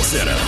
Center.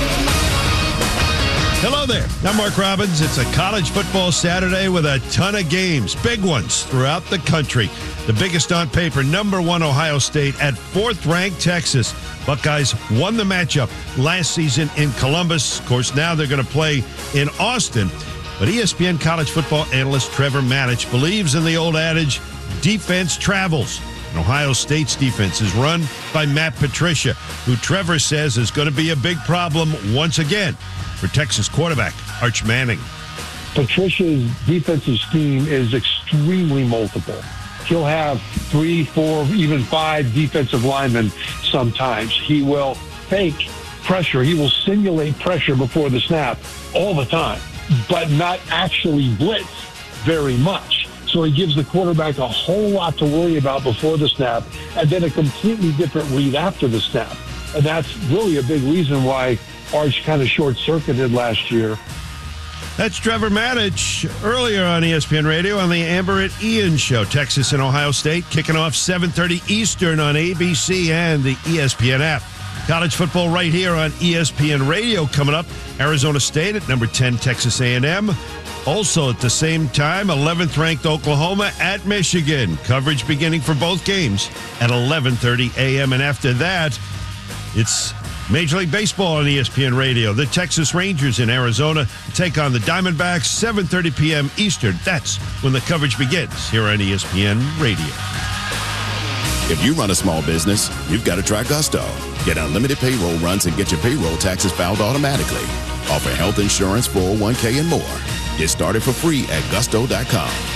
Hello there. I'm Mark Robbins. It's a college football Saturday with a ton of games, big ones throughout the country. The biggest on paper, number 1 Ohio State at 4th-ranked Texas. Buckeyes won the matchup last season in Columbus. Of course, now they're going to play in Austin. But ESPN college football analyst Trevor Matich believes in the old adage, defense travels. And Ohio State's defense is run by Matt Patricia, who Trevor says is going to be a big problem once again for Texas quarterback Arch Manning. Patricia's defensive scheme is extremely multiple. He'll have 3, 4, even 5 defensive linemen sometimes. He will fake pressure. He will simulate pressure before the snap all the time, but not actually blitz very much. So he gives the quarterback a whole lot to worry about before the snap, and then a completely different read after the snap. And that's really a big reason why Arch kind of short-circuited last year. That's Trevor Matich earlier on ESPN Radio on the Amber and Ian Show. Texas and Ohio State kicking off 7:30 Eastern on ABC and the ESPN app. College football right here on ESPN Radio coming up. Arizona State at number 10, Texas A&M. Also at the same time, 11th-ranked Oklahoma at Michigan. Coverage beginning for both games at 11:30 a.m. And after that, it's Major League Baseball on ESPN Radio. The Texas Rangers in Arizona take on the Diamondbacks, 7:30 p.m. Eastern. That's when the coverage begins here on ESPN Radio. If you run a small business, you've got to try Gusto. Get unlimited payroll runs and get your payroll taxes filed automatically. Offer health insurance, 401k, and more. Get started for free at gusto.com.